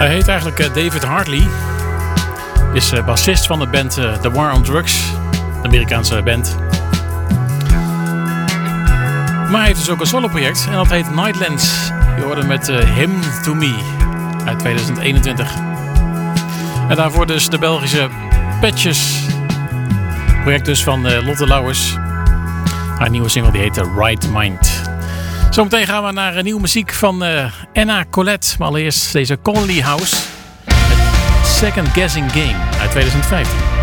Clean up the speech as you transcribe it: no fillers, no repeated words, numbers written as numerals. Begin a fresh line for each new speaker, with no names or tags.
Hij heet eigenlijk David Hartley. Is bassist van de band The War on Drugs. De Amerikaanse band. Maar hij heeft dus ook een soloproject. En dat heet Nightlands. Je hoorde met Hymn to Me. Uit 2021. En daarvoor dus de Belgische Patches. Project dus van Lotte Lauwers. Haar nieuwe single die heet Right Mind. Zometeen gaan we naar nieuwe muziek van Anna Colette. Maar allereerst deze Conley House. Met Second Guessing Game uit 2015.